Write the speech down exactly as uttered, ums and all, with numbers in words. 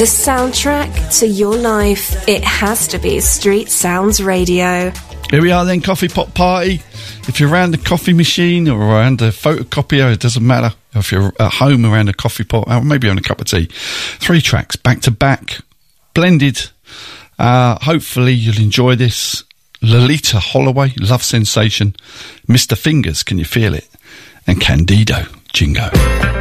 The soundtrack to your life. It has to be Street Sounds Radio. Here we are then, Coffee Pot Party. If you're around the coffee machine or around the photocopier, it doesn't matter. If you're at home around a coffee pot, or maybe on a cup of tea. Three tracks, back to back, blended. Uh, hopefully you'll enjoy this. Lolita Holloway, Love Sensation. Mister Fingers, Can You Feel It? And Candido, Jingo.